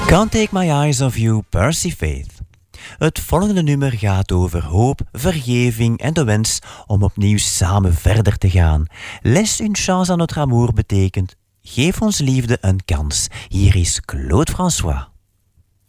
Can't Take My Eyes Off You, Percy Faith. Het volgende nummer gaat over hoop, vergeving en de wens om opnieuw samen verder te gaan. Laisse une chance à notre amour betekent geef ons liefde een kans. Hier is Claude François.